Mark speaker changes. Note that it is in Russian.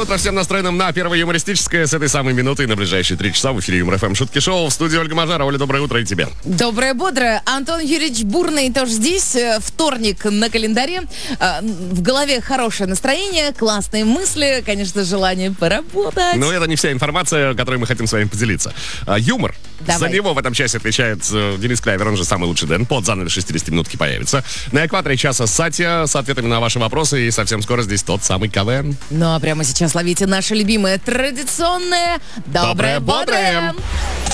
Speaker 1: абсолютно всем настроенным на первое юмористическое с этой самой минуты на ближайшие 3 часа в эфире Юмор ФМ Шутки Шоу. В студии Ольга Мажара. Оля, доброе утро и тебе.
Speaker 2: Доброе, бодрое. Антон Юрьевич Бурный тоже здесь. Вторник на календаре. В голове хорошее настроение, классные мысли, конечно, желание поработать.
Speaker 1: Но это не вся информация, которой мы хотим с вами поделиться. Юмор.
Speaker 2: Давай.
Speaker 1: За него в этом часе отвечает Денис Клявер, он же самый лучший Дэн. Под занавес 60 минутки появится. На экваторе часа Сатья с ответами на ваши вопросы. И совсем скоро здесь тот самый КВН.
Speaker 2: Ну а прямо сейчас ловите наше любимое традиционное «Доброе, бодрое».